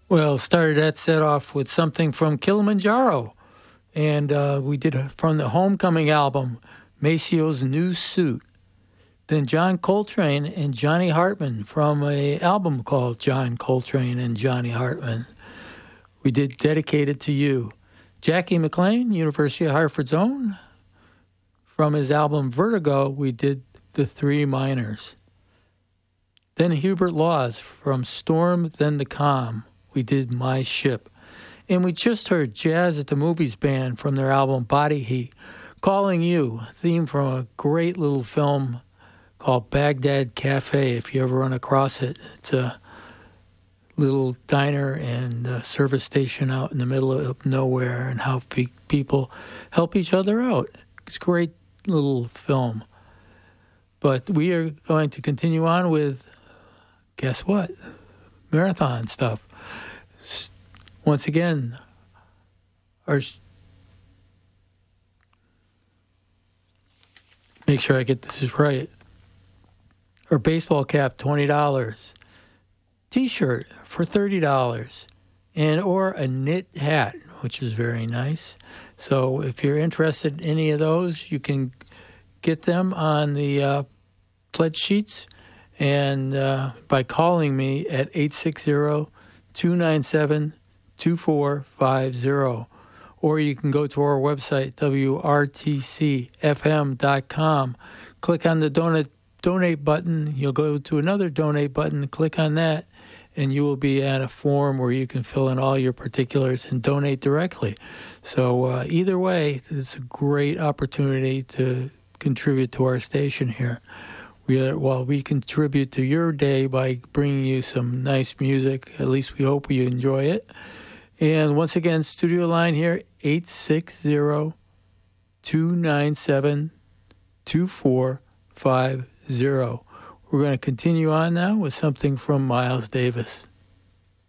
Well, started that set off with something from Kilimanjaro. And we did from the Homecoming album, Maceo's New Suit. Then John Coltrane and Johnny Hartman from an album called John Coltrane and Johnny Hartman. We did Dedicated to You. Jackie McLean, University of Hartford's own. From his album Vertigo, we did The Three Minors. Then Hubert Laws from Storm Then the Calm. We did My Ship. And we just heard Jazz at the Movies Band from their album Body Heat, Calling You, a theme from a great little film called Baghdad Cafe, if you ever run across it. It's a little diner and service station out in the middle of nowhere, and how people help each other out. It's a great little film. But we are going to continue on with, guess what? Marathon stuff. Once again, make sure I get this right. Our baseball cap, $20. T-shirt for $30. And or a knit hat, which is very nice. So if you're interested in any of those, you can get them on the pledge sheets and by calling me at 860-297-2450. Or you can go to our website, WRTCFM.com. Click on the donate button. You'll go to another donate button. Click on that, and you will be at a form where you can fill in all your particulars and donate directly. So either way, it's a great opportunity to contribute to our station here. We contribute to your day by bringing you some nice music. At least we hope you enjoy it. And once again, studio line here, 860-297-2450. We're going to continue on now with something from Miles Davis.